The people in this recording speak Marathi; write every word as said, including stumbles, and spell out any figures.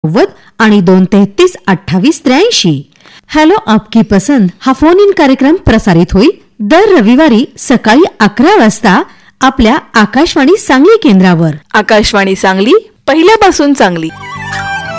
नव्वद आणि दोन तेहतीस अठ्ठावीस त्र्याऐंशी. हॅलो आपकी पसंद हा फोन इन कार्यक्रम प्रसारित होईल दर रविवारी सकाळी अकरा वाजता आपल्या आकाशवाणी सांगली केंद्रावर. आकाशवाणी सांगली पहिल्यापासून चांगली.